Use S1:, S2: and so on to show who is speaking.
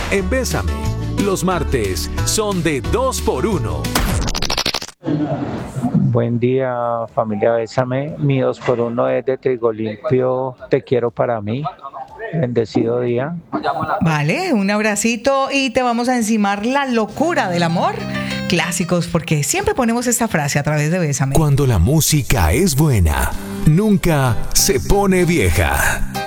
S1: en Bésame. Los martes son de 2x1.
S2: Buen día, familia Bésame. Mi 2x1 es de Trigo Limpio, Te quiero para mí. Bendecido día.
S3: Vale, un abracito y te vamos a encimar la locura del amor. Clásicos, porque siempre ponemos esta frase a través de Bésame.
S1: Cuando la música es buena, nunca se pone vieja.